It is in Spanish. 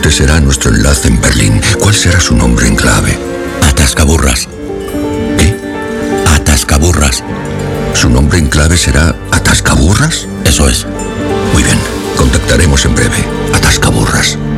Usted será nuestro enlace en Berlín. ¿Cuál será su nombre en clave? Atascaburras. ¿Qué? Atascaburras. ¿Su nombre en clave será Atascaburras? Eso es. Muy bien. Contactaremos en breve. Atascaburras.